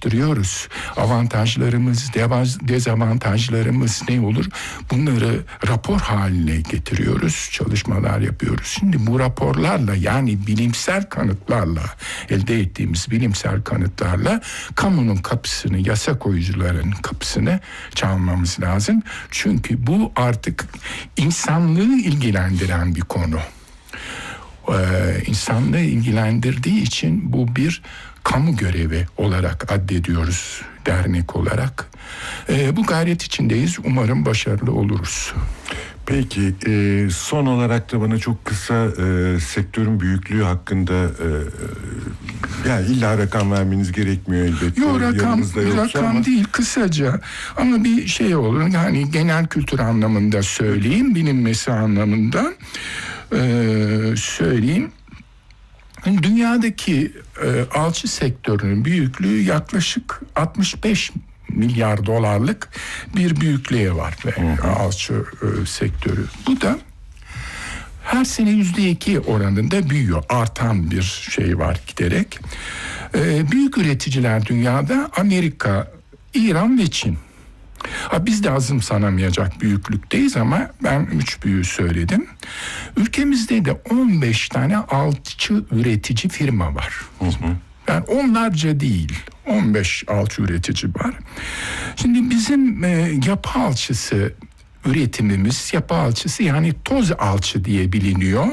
araştırıyoruz. Avantajlarımız, dezavantajlarımız ne olur? Bunları rapor haline getiriyoruz, çalışmalar yapıyoruz. Şimdi bu raporlarla, yani bilimsel kanıtlarla, elde ettiğimiz bilimsel kanıtlarla kamunun kapısını, yasa koyucuların kapısını çalmamız lazım. Çünkü bu artık insanlığı ilgilendiren bir konu. İnsanlığı ilgilendirdiği için bu bir kamu görevi olarak addediyoruz dernek olarak. Bu gayret içindeyiz. Umarım başarılı oluruz. Peki son olarak da bana çok kısa sektörün büyüklüğü hakkında yani illa rakam vermeniz gerekmiyor elbette. Yok, rakam değil, kısaca ama bir şey olur, yani genel kültür anlamında söyleyeyim, bilinmesi anlamında söyleyeyim. Dünyadaki alçı sektörünün büyüklüğü yaklaşık 65 milyar dolarlık bir büyüklüğe var alçı sektörü. Bu da her sene %2 oranında büyüyor. Artan bir şey var giderek. Büyük üreticiler dünyada Amerika, İran ve Çin. Biz de azımsanamayacak büyüklükteyiz ama ben 3 büyüğü söyledim. Ülkemizde de 15 tane alçı üretici firma var. Yani onlarca değil, 15 alçı üretici var. Şimdi bizim yapı alçısı üretimimiz, yapı alçısı yani toz alçı diye biliniyor.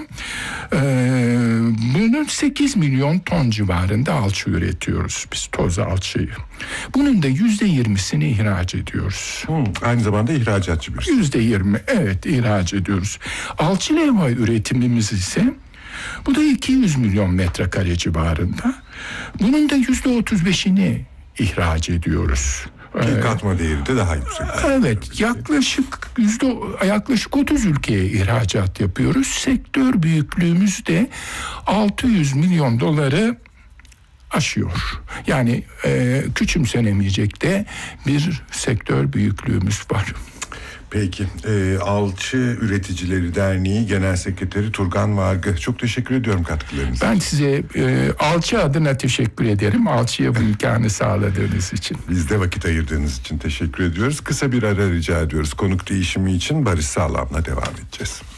Bunun 8 milyon ton civarında alçı üretiyoruz biz, toz alçıyı. Bunun da %20'sini ihraç ediyoruz. Aynı zamanda ihracatçı bir. %20, evet, ihraç ediyoruz. Alçı levha üretimimiz ise bu da 200 milyon metrekare civarında. Bunun da %35'ini ihraç ediyoruz. Katma değeri de daha yüksek. Evet, yaklaşık 30 ülkeye ihracat yapıyoruz. Sektör büyüklüğümüz de 600 milyon doları aşıyor. Yani küçümsenemeyecek de bir sektör büyüklüğümüz var. Peki, Alçı Üreticileri Derneği Genel Sekreteri Turgan Vargı. Çok teşekkür ediyorum katkılarınız için. Ben size Alçı adına teşekkür ederim. Alçı'ya bu imkanı sağladığınız için. Biz de vakit ayırdığınız için teşekkür ediyoruz. Kısa bir ara rica ediyoruz. Konuk değişimi için Barış Sağlam'la devam edeceğiz.